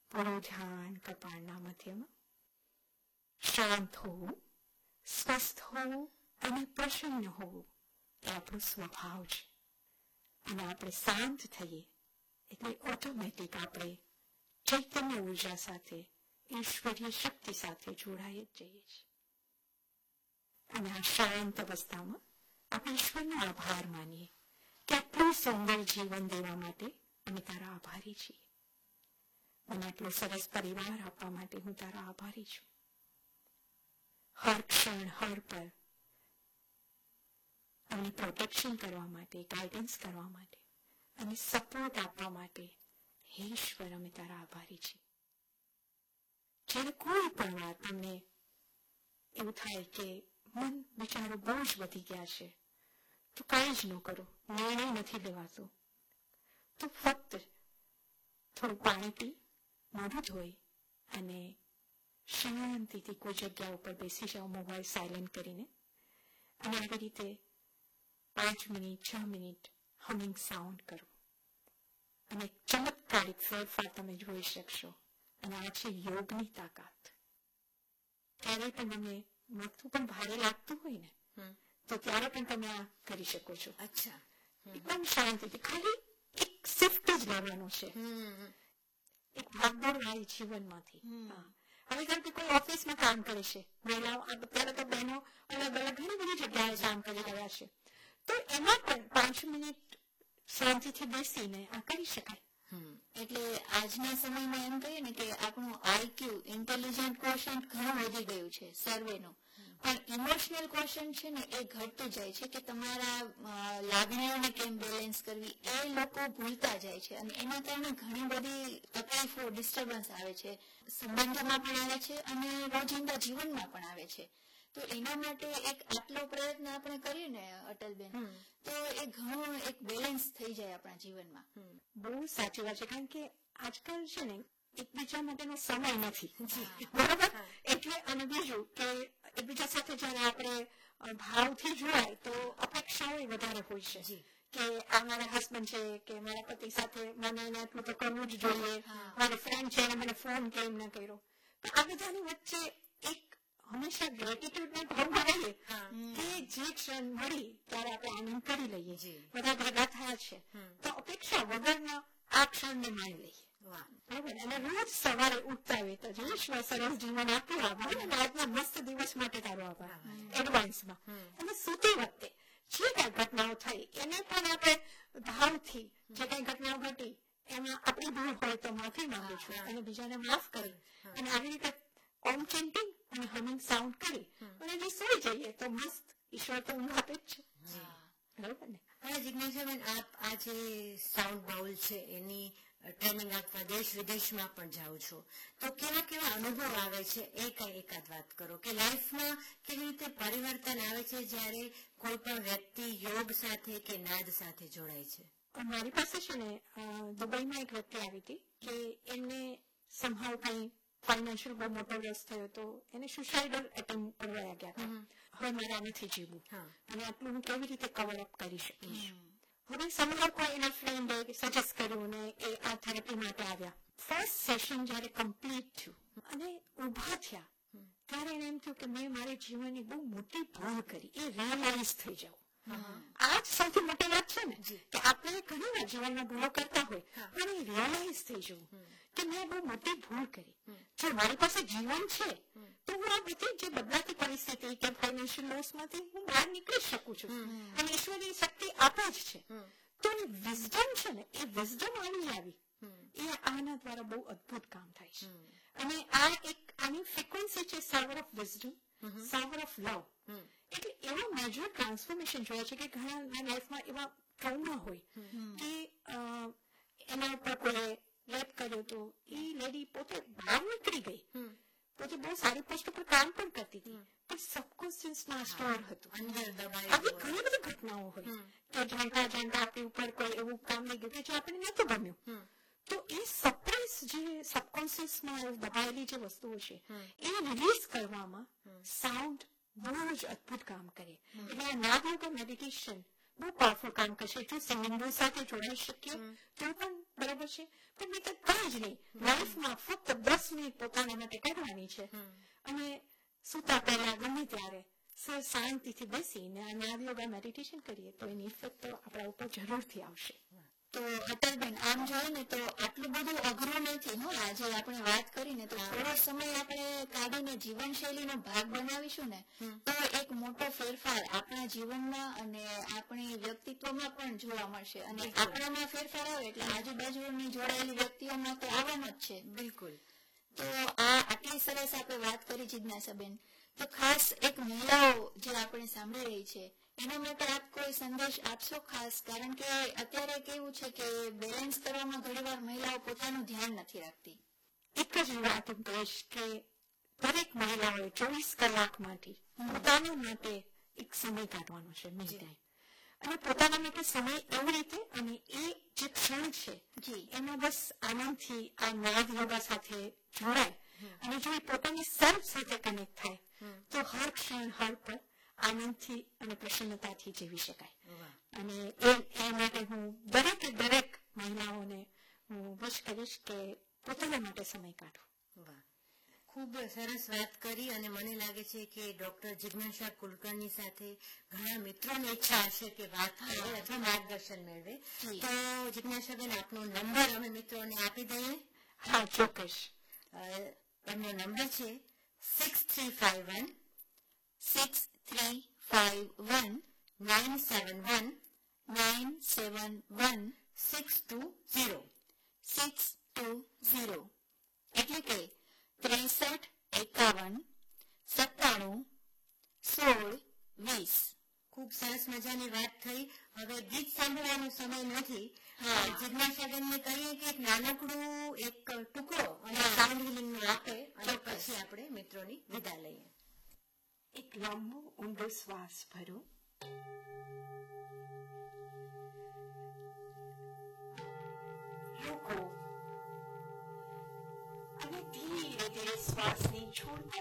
પૂરું ધ્યાન કપાળના મધ્યમાં. શાંત હોવું, સ્વસ્થ હોવું અને પ્રસન્ન હોવું એ આપણો સ્વભાવ છે. અને આપણે શાંત થઈએ એટલે ઓટોમેટિક આપણે ચૈતન્ય ઉર્જા સાથે, ઈશ્વરીય શક્તિ સાથે જોડાઈ જ જઈએ છીએ. અને આ શાંત અવસ્થામાં આપણે ઈશ્વરનો આભાર માનીએ કે આટલું સુંદર જીવન દેવા માટે અમે તારા આભારી છીએ. મને આટલો સરસ પરિવાર આપવા માટે હું તારા આભારી છું. હર ક્ષણ હર પર અમને પ્રોટેક્શન કરવા માટે, ગાઈડન્સ કરવા માટે અને સપોર્ટ આપવા માટે હે ઈશ્વર અમે તારા આભારી છીએ. જ્યારે કોઈ પણ વાત તમને એવું થાય કે મન વિચારો બહુ જ વધી ગયા છે, તો કાંઈ જ ન કરો, નિર્ણય નથી લેવાતો, તો ફક્ત થોડું પાણી પી, મોઢું ધોઈ અને શાંતિથી કોઈ જગ્યા ઉપર બેસી જાઓ, મોબાઈલ સાયલેન્ટ કરીને. અને આવી રીતે 5 મિનિટ 6 મિનિટ હમિંગ સાઉન્ડ કરો અને ચમત્કારિક ફેરફાર તમે જોઈ શકશો. અને આ છે યોગની તાકાત. ત્યારે પણ તમને માથું પણ ભારે લાગતું હોય ને, તો ત્યારે પણ તમે આ કરી શકો છો. અચ્છા, એકદમ શાંતિથી ખાલી એક શિફ્ટ જ લેવાનું છે, એક ભાગદોડ વાળી જીવનમાંથી. હવે જેમ કે કોઈ ઓફિસમાં કામ કરે છે, મહિલાઓ અત્યારે તો બહેનો અલગ અલગ ઘણી બધી જગ્યાએ કામ કરી રહ્યા છે, તો એમાં પણ 5 મિનિટ શાંતિથી બેસીને આ કરી શકાય. એટલે આજના સમયમાં એમ કહીએ ને કે આપણું આઈક્યુ, ઇન્ટેલિજન્ટ ક્વોશન્ટ ઘણું વધી ગયું છે સર્વેનું, પણ ઇમોશનલ ક્વોશન્ટ છે ને એ ઘટતું જાય છે. કે તમારા લાગણીઓને કેમ બેલેન્સ કરવી એ લોકો ભૂલતા જાય છે, અને એના કારણે ઘણી બધી તકલીફો, ડિસ્ટર્બન્સ આવે છે, સંબંધોમાં પણ આવે છે અને રોજિંદા જીવનમાં પણ આવે છે. તો એના માટે એક આટલો પ્રયત્ન આપણે કરીએ ને અટલબેન, તો એ ઘણું એક બેલેન્સ થઈ જાય આપણા જીવનમાં. બહુ સાચી વાત છે, કારણ કે આજકાલ છે ને એકબીજા માટેનો સમય નથી, બરાબર? એટલે અને બીજું કે એકબીજા સાથે જયારે આપણે ભાવથી જોડાય તો અપેક્ષાઓ વધારે હોય છે કે આ મારા હસબન્ડ છે કે મારા પતિ સાથે મને એને આટલું તો કરવું જ જોઈએ, મારી ફ્રેન્ડ છે એને મને ફોન કેમ ન કર્યો. તો આ બધાની વચ્ચે એક હંમેશા ગ્રેટિટ્યુડ ને ભાવ બનાવીએ કે જે ક્ષણ મળી ત્યારે આપણે આનંદ કરી લઈએ, બધા ભેગા થયા છે તો અપેક્ષા વગરના આ ક્ષણને માણી લઈએ. બરાબર? અને રોજ સવારે ઉઠતા હોય તો ઈશ્વર સરસ જીવન આપ્યું, આભાર, અને આજના મસ્ત દિવસ માટે તારો આભાર એડવાન્સમાં. અને સૂતી વખતે જે કઈ ઘટનાઓ થઈ એને પણ આપણે ભાવથી, જે કઈ ઘટનાઓ ઘટી એમાં આપણી ભૂલ હોય તો માફી માંગુ છું અને બીજાને માફ કરી અને આવી રીતે ઓમ ચેન્ટિંગ અને હમિંગ સાઉન્ડ કરી અને જો સુઈ જઈએ તો મસ્ત ઈશ્વર તો ઊંઘ આપે જ છે. બરાબર ને? હા જિજ્ઞાસાબેન, આપ આ જે સાઉન્ડ બાઉલ છે એની ટ્રેનિંગ આપવા દેશ વિદેશમાં પણ જાઓ છો, તો કેવા કેવા અનુભવ આવે છે એ કઈ એકાદ વાત કરો કે લાઈફમાં કેવી રીતે પરિવર્તન આવે છે જ્યારે કોઈ પણ વ્યક્તિ યોગ સાથે કે નાદ સાથે જોડાય છે? મારી પાસે છે ને દુબઈમાં એક વ્યક્તિ આવી હતી કે એમને સંભાવ કઈ ફાઇનાન્શિયલ બહુ મોટો લોસ થયો હતો, એને સુસાઇડલ એટેમ્પ કરવા ગયા હતા. હવે મારે આનાથી જીવવું અને આટલું હું કેવી રીતે કવર અપ કરી શકીશ. હવે સંભાવ કોઈ એના ફ્રેન્ડે સજેસ્ટ કર્યું ને એ આ થેરેપી માટે આવ્યા. ફર્સ્ટ સેશન જયારે કમ્પ્લીટ થયું અને ઉભા થયા ત્યારે એને એમ થયું કે મેં મારી જીવનની બહુ મોટી ભૂલ કરી, એ રિયલાઇઝ થઈ જાવ. આ જ સૌથી મોટી વાત છે ને કે આપણે ઘણી વાર જીવનમાં ભૂલો કરતા હોય પણ એ રિયલાઇઝ થઈ જવું કે મેં બહુ મોટી ભૂલ કરી. જો મારી પાસે જીવન છે તો હું આ બધી જે બદલાતી પરિસ્થિતિ કે ફાઇનાન્શિયલ લોસમાંથી હું બહાર નીકળી શકું છું અને ઈશ્વરની શક્તિ આપે જ છે. તો એ વિઝડમ છે ને, એ વિઝડમ આવી એ આના દ્વારા બહુ અદ્ભુત કામ થાય છે. અને આ એક આની ફ્રીક્વન્સી છે સાવર ઓફ વિઝડમ, સાવર ઓફ લવ. એટલે એવા મેજર ટ્રાન્સફોર્મેશન જોયા છે કે ઘણા લાઈફમાં એવા ટ્રોમા હોય કે એના ઉપર કોઈ રેપ કર્યો તો એ લેડી પોતે બહાર નીકળી ગઈ, પોતે બહુ સારી પોસ્ટ પર કામ પણ કરતી હતી પણ સબકોન્શિયસમાં સ્ટોર હતું. આવી ઘણી બધી ઘટનાઓ હોય કે જાણતા જાણતા આપણી ઉપર કોઈ એવું કામ લઈ ગયું કે જે આપણને નતું ગમ્યું, તો એ સપ્રેસ જે સબકોન્શિયસમાં દબાયેલી જે વસ્તુઓ છે એ રિલીઝ કરવામાં સાઉન્ડ બહુ જ અદ્ભુત કામ કરે. એટલે આ નાદ યોગા મેડિટેશન બહુ પાવરફુલ કામ કરશે. જો સિંગિંગ સાથે જોડાઈ શકીએ તો પણ બરાબર છે, પણ મેં તો કાંઈ જ નહીં, લાઈફમાં ફક્ત 10 મિનિટ પોતાના માટે કાઢવાની છે અને સૂતા પહેલા ગમે ત્યારે શાંતિથી બેસીને આ નાદ યોગા મેડિટેશન કરીએ તો એની ઇફેક્ટ તો આપણા ઉપર જરૂરથી આવશે. તો અટલબેન, આમ જોઈએ ને તો આટલું બધું અઘરું નથી. આજે આપણે વાત કરીને તો થોડો સમય આપણે કાઢીને જીવનશૈલીનો ભાગ બનાવીશું ને તો એક મોટો ફેરફાર આપણા જીવનમાં અને આપણી વ્યક્તિત્વમાં પણ જોવા મળશે અને આપણામાં ફેરફાર આવે એટલે આજુબાજુની જોડાયેલી વ્યક્તિઓમાં તો આવવાનો જ છે. બિલકુલ. તો આ આટલી સરસ આપણે વાત કરી જિજ્ઞાસાબેન, તો ખાસ એક મહિલાઓ જે આપણે સાંભળી રહી છે એના માટે આપ કોઈ સંદેશ આપશો ખાસ? કારણ કે અત્યારે કેવું છે કે બેલેન્સ કરવામાં ઘણીવાર મહિલાઓ પોતાનું ધ્યાન નથી રાખતી. એક જ વાત હું કહીશ કે દરેક મહિલાઓએ 24 કલાકમાંથી પોતાના માટે એક સમય કાઢવાનો છે, મી ટાઈમ, અને પોતાના માટે સમય એવી રીતે, અને એ જે ક્ષણ છે એમાં બસ આનંદથી આ નાદ યોગા સાથે જોડાય અને જો એ પોતાની સેલ્ફ સાથે કનેક્ટ થાય તો હર ક્ષણ હર પર આનંદથી અને પ્રસન્નતાથી જીવી શકાય. અને એ માટે હું દરેક મહિલાઓને હું વિશ કરીશ કે પોતાના માટે સમય કાઢો. ખૂબ સરસ વાત કરી અને મને લાગે છે કે ડોક્ટર જિજ્ઞાસા કુલકર્ણી સાથે ઘણા મિત્રોની ઈચ્છા હશે કે વાત કરે અથવા માર્ગદર્શન મેળવે. તો જિજ્ઞાસાબેન, આપનો નંબર અમે મિત્રોને આપી દઈએ. હા, ચોક્કસ. એમનો નંબર છે 6351 971 620 એટલે કે 63 51 97 16 20. ખૂબ સરસ મજાની વાત થઈ. હવે ગીત સાંભળવાનો સમય નથી. જિજ્ઞાસાબેનને કહીએ કે એક નાનકડું એક ટુકડો અને સાઉન્ડ હિલિંગ નો આપે અને પછી આપણે મિત્રોની વિદા લઈએ. એક લાંબો ઊંડો શ્વાસ ભરો. રોકો અને ધીરે ધીરે શ્વાસને છોડતા